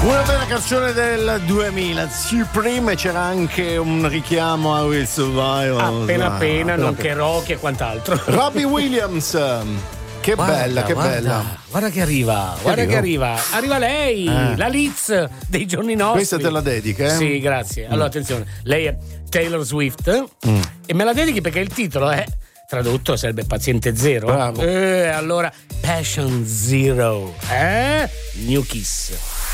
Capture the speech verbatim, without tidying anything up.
Una bella canzone del duemila, Supreme, c'era anche un richiamo a Will Survive. Appena ah, appena, nonché Rocky e quant'altro. Robbie Williams, che guarda, bella, che guarda, bella. Guarda che arriva, che guarda arrivo. che arriva. Arriva lei, eh. la Liz dei giorni nostri. Questa te la dedica, eh? Sì, grazie. Allora, mm. attenzione, lei è Taylor Swift mm. e me la dedichi perché il titolo è, tradotto sarebbe Paziente Zero. Bravo. Eh, allora, Passion Zero, eh? New Kiss.